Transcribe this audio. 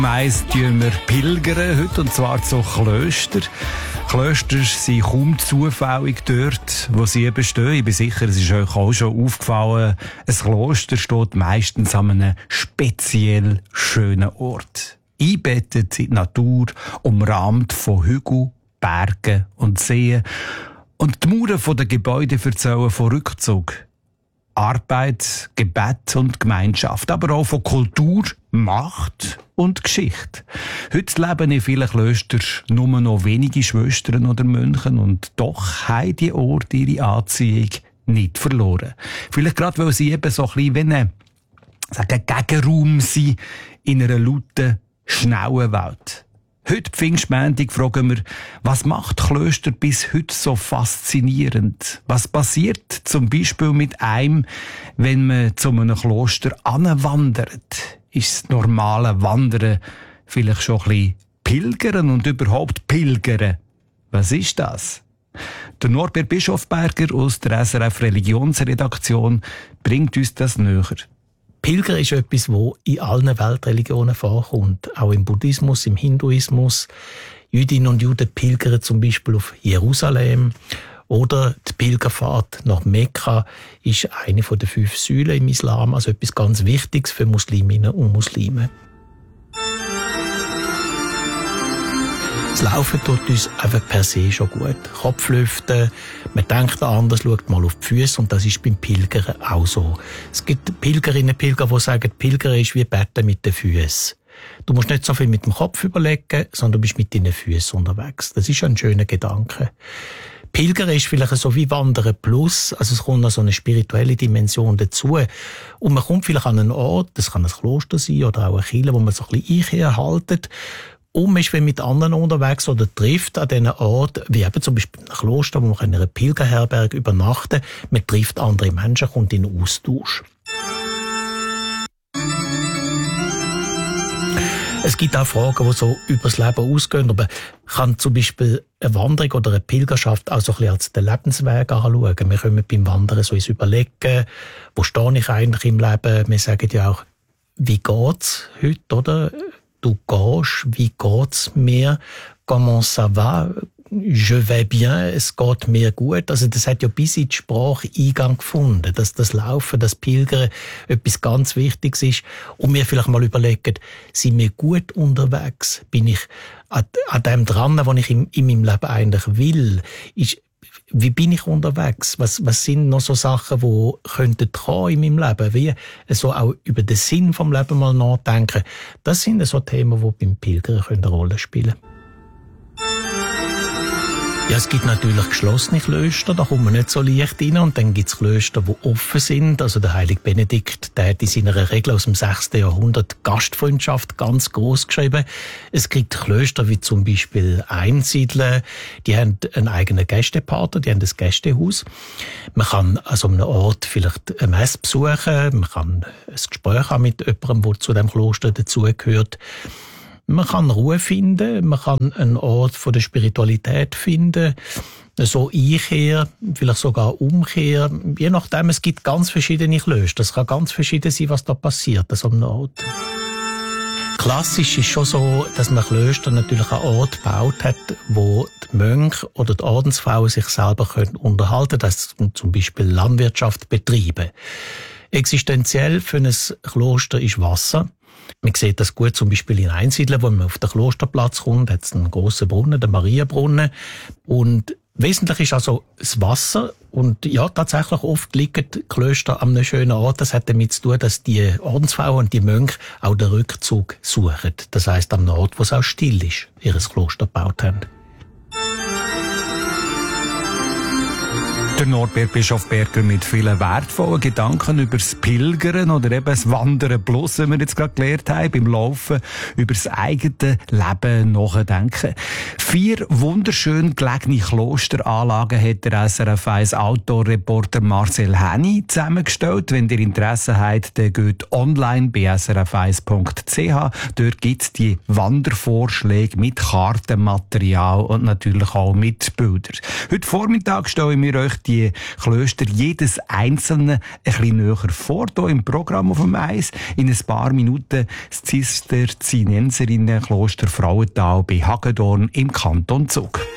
Meist tun wir pilgern heute, und zwar zu Klöstern. Klöster sind kaum zufällig dort, wo sie bestehen. Ich bin sicher, es ist euch auch schon aufgefallen, ein Kloster steht meistens an einem speziell schönen Ort. Eingebettet in die Natur, umrahmt von Hügeln, Bergen und Seen. Und die Mauern der Gebäude erzählen von Rückzug, Arbeit, Gebet und Gemeinschaft, aber auch von Kultur, Macht und Geschichte. Heute leben in vielen Klöstern nur noch wenige Schwestern oder Mönche, und doch haben die Orte ihre Anziehung nicht verloren. Vielleicht gerade, weil sie eben so ein bisschen wie ein Gegenraum sind in einer lauten, schnellen Welt. Heute Pfingstmontag fragen wir, was macht Klöster bis heute so faszinierend? Was passiert zum Beispiel mit einem, wenn man zu einem Kloster anwandert? Ist das normale Wandern vielleicht schon ein bisschen Pilgern und überhaupt Pilgern? Was ist das? Der Norbert Bischofberger aus der SRF Religionsredaktion bringt uns das näher. Pilger ist etwas, das in allen Weltreligionen vorkommt. Auch im Buddhismus, im Hinduismus. Jüdinnen und Juden pilgern zum Beispiel auf Jerusalem. Oder die Pilgerfahrt nach Mekka ist eine der 5 Säulen im Islam. Also etwas ganz Wichtiges für Musliminnen und Muslime. Das Laufen tut uns einfach per se schon gut. Kopflüften, man denkt anders, schaut mal auf die Füße, und das ist beim Pilgern auch so. Es gibt Pilgerinnen und Pilger, die sagen, Pilgern ist wie Betten mit den Füßen. Du musst nicht so viel mit dem Kopf überlegen, sondern du bist mit deinen Füßen unterwegs. Das ist ein schöner Gedanke. Pilgern ist vielleicht so wie Wandern plus, also es kommt noch so eine spirituelle Dimension dazu. Und man kommt vielleicht an einen Ort, das kann ein Kloster sein oder auch eine Kirche, wo man so ein bisschen Einkehr haltet. Und man ist mit anderen unterwegs oder trifft an diesen Ort, wie eben zum Beispiel ein Kloster, wo man in einer Pilgerherberge übernachten kann. Man trifft andere Menschen, kommt in Austausch. Es gibt auch Fragen, die so über das Leben ausgehen. Aber kann zum Beispiel eine Wanderung oder eine Pilgerschaft auch so ein bisschen als den Lebensweg anschauen. Wir können beim Wandern so uns überlegen, wo stehe ich eigentlich im Leben? Wir sagen ja auch, wie geht's heute, oder? Du gehst, wie geht's mir? Comment ça va? Je vais bien, es geht mir gut. Also das hat ja bis in die Sprache Eingang gefunden, dass das Laufen, das Pilgern etwas ganz Wichtiges ist. Und mir vielleicht mal überlegen, sind wir gut unterwegs? Bin ich an dem dran, was ich in meinem Leben eigentlich will? Wie bin ich unterwegs? Was sind noch so Sachen, die könnten kommen in meinem Leben? Wie so auch über den Sinn vom Leben mal nachdenken. Das sind so Themen, die beim Pilgern eine Rolle spielen können. Ja, es gibt natürlich geschlossene Klöster, da kommt man nicht so leicht rein. Und dann gibt es Klöster, die offen sind. Also der heilige Benedikt, der hat in seiner Regel aus dem 6. Jahrhundert Gastfreundschaft ganz gross geschrieben. Es gibt Klöster wie zum Beispiel Einsiedler, die haben einen eigenen Gästepater, die haben ein Gästehaus. Man kann an so einem Ort vielleicht eine Messe besuchen, man kann ein Gespräch haben mit jemandem, der zu dem Kloster dazugehört. Man kann Ruhe finden, man kann einen Ort von der Spiritualität finden, so Einkehr, vielleicht sogar Umkehr, je nachdem, es gibt ganz verschiedene Klöster. Es kann ganz verschieden sein, was da passiert an so einem Ort. Klassisch ist schon so, dass man Klöster natürlich einen Ort gebaut hat, wo die Mönche oder die Ordensfrauen sich selber unterhalten können, dass sie zum Beispiel Landwirtschaft betreiben. Existenziell für ein Kloster ist Wasser. Man sieht das gut zum Beispiel in Einsiedeln, wo man auf den Klosterplatz kommt, hat es einen grossen Brunnen, den Marienbrunnen. Und wesentlich ist also das Wasser. Und ja, tatsächlich oft liegen die Klöster an einem schönen Ort. Das hat damit zu tun, dass die Ordensfrauen und die Mönche auch den Rückzug suchen. Das heisst, am Ort, wo es auch still ist, ihr Kloster gebaut haben. Der Norbert Bischofberger mit vielen wertvollen Gedanken über das Pilgern oder eben das Wandern plus, wie wir jetzt gerade gelernt haben, beim Laufen, über das eigene Leben nachdenken. 4 wunderschön gelegene Klosteranlagen hat der SRF 1 Outdoor-Reporter Marcel Henny zusammengestellt. Wenn ihr Interesse habt, dann geht online bei srf1.ch. Dort gibt es die Wandervorschläge mit Kartenmaterial und natürlich auch mit Bildern. Heute Vormittag stellen wir euch die die Klöster jedes einzelne ein bisschen näher vor, hier im Programm auf dem Eis. In ein paar Minuten das Zisterzienserinnenkloster Frauenthal bei Hagedorn im Kanton Zug.